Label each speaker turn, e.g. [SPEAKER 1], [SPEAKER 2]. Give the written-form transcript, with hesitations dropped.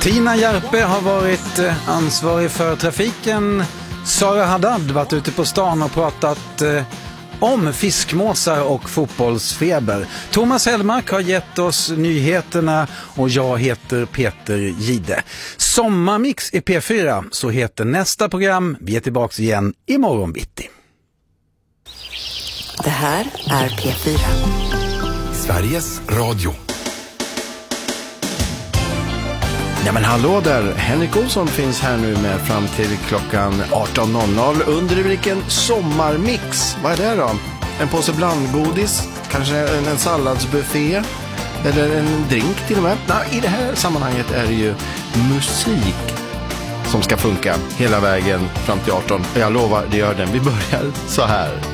[SPEAKER 1] Tina Järpe har varit ansvarig för trafiken. Sara Haddad varit ute på stan och pratat om fiskmåsar och fotbollsfeber. Thomas Hellmark har gett oss nyheterna och jag heter Peter Gide. Sommarmix i P4, så heter nästa program. Vi är tillbaka igen imorgon bitti.
[SPEAKER 2] Det här är P4.
[SPEAKER 3] Sveriges Radio.
[SPEAKER 4] Ja men hallå där, Henrik Olsson finns här nu med fram till klockan 18.00 under rubriken Sommarmix. Vad är det då? En påse blandgodis, kanske en salladsbuffé eller en drink till och med. I det här sammanhanget är det ju musik som ska funka hela vägen fram till 18. Jag lovar, det gör den. Vi börjar så här.